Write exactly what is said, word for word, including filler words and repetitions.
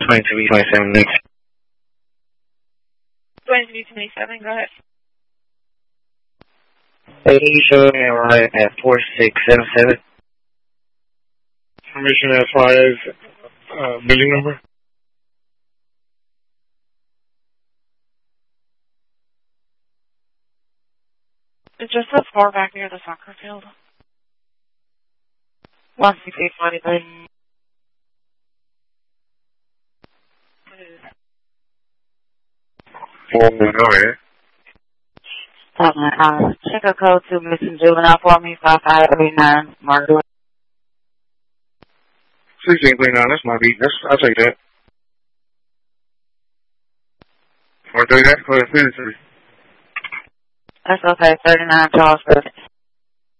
twenty-three twenty-seven next. twenty-three twenty-seven, go ahead. Hey, showing me right at four six seven seven. Information as far as uh, building number? It's just a floor back near the soccer field. one six eight twenty-three. Four, go ahead. Uh, check a code to missing juvenile for me, five five three nine, Margaret. sixteen thirty-nine, that's my beat. That's, I'll take that. Or do that for the citizen. That's okay, thirty-nine Charles Street.